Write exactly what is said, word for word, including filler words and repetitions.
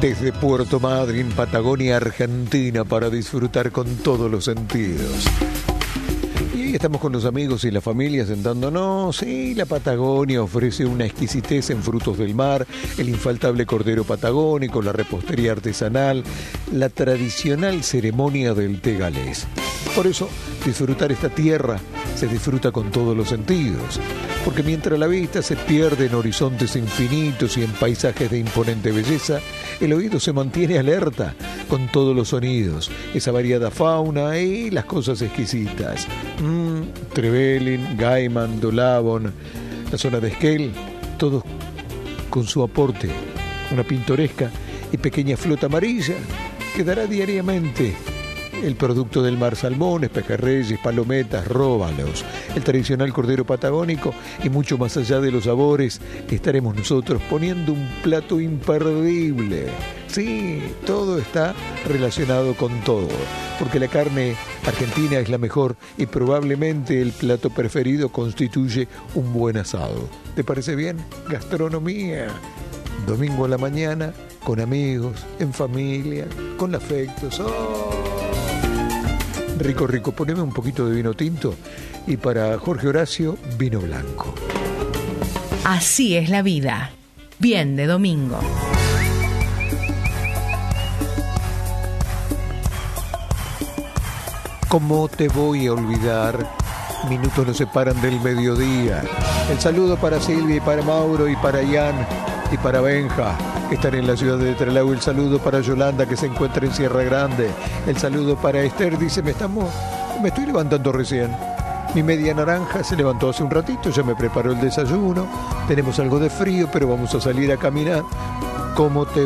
desde Puerto Madryn, Patagonia, Argentina, para disfrutar con todos los sentidos. Y ahí estamos con los amigos y la familia sentándonos. Sí, la Patagonia ofrece una exquisitez en frutos del mar, el infaltable cordero patagónico, la repostería artesanal, la tradicional ceremonia del té galés. Por eso, disfrutar esta tierra se disfruta con todos los sentidos, porque mientras la vista se pierde en horizontes infinitos y en paisajes de imponente belleza, el oído se mantiene alerta con todos los sonidos, esa variada fauna y las cosas exquisitas. Mm, Trevelin, Gaiman, Dolavon, la zona de Esquel, todos con su aporte, una pintoresca y pequeña flota amarilla que dará diariamente el producto del mar: salmones, pejerreyes, palometas, róbalos, el tradicional cordero patagónico, y mucho más allá de los sabores estaremos nosotros poniendo un plato imperdible. Sí, todo está relacionado con todo, porque la carne argentina es la mejor y probablemente el plato preferido constituye un buen asado. ¿Te parece bien? Gastronomía. Domingo a la mañana, con amigos, en familia, con afectos. ¡Oh! Rico, rico, poneme un poquito de vino tinto y para Jorge Horacio, vino blanco. Así es la vida. Bien de domingo. ¿Cómo te voy a olvidar? Minutos nos separan del mediodía. El saludo para Silvia y para Mauro y para Ian y para Benja, que están en la ciudad de Trelew. El saludo para Yolanda, que se encuentra en Sierra Grande. El saludo para Esther, dice, me estamos, me estoy levantando recién. Mi media naranja se levantó hace un ratito, ya me preparó el desayuno. Tenemos algo de frío, pero vamos a salir a caminar. ¿Cómo te